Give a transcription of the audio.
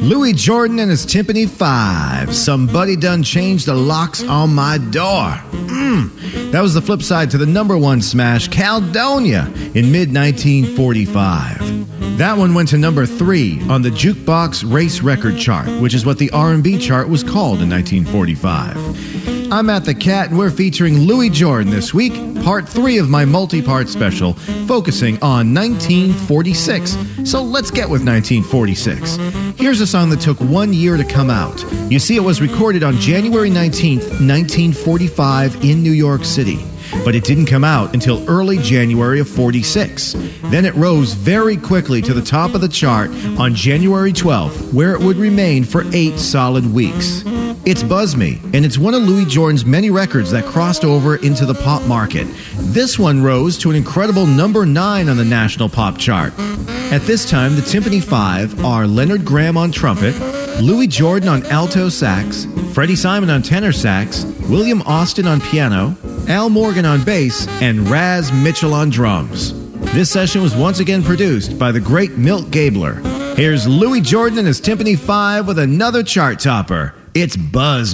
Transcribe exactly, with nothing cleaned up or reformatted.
Louis Jordan and his Timpani five. Somebody done changed the locks on my door. Mm. That was the flip side to the number one smash, Caledonia, in mid nineteen forty-five. That one went to number three on the Jukebox Race Record Chart, which is what the R and B chart was called in nineteen forty-five. I'm at the Cat, and we're featuring Louis Jordan this week, part three of my multi-part special, focusing on nineteen forty-six. So let's get with nineteen forty-six. Here's a song that took one year to come out. You see, it was recorded on January nineteenth, nineteen forty-five in New York City. But it didn't come out until early January of forty-six. Then it rose very quickly to the top of the chart on January twelfth, where it would remain for eight solid weeks. It's Buzz Me, and it's one of Louis Jordan's many records that crossed over into the pop market. This one rose to an incredible number nine on the national pop chart. At this time, the Timpani Five are Leonard Graham on trumpet, Louis Jordan on alto sax, Freddie Simon on tenor sax, William Austin on piano, Al Morgan on bass, and Raz Mitchell on drums. This session was once again produced by the great Milt Gabler. Here's Louis Jordan and his Timpani Five with another chart topper. It's Buzz